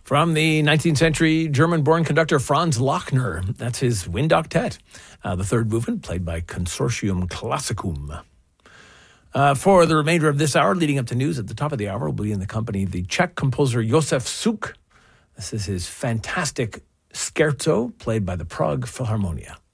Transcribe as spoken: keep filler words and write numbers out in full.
From the nineteenth century German-born conductor Franz Lachner. That's his Wind Octet. Uh, the third movement, played by Consortium Classicum. Uh, for the remainder of this hour, leading up to news at the top of the hour, we'll be in the company of the Czech composer Josef Suk. This is his fantastic Scherzo, played by the Prague Philharmonia.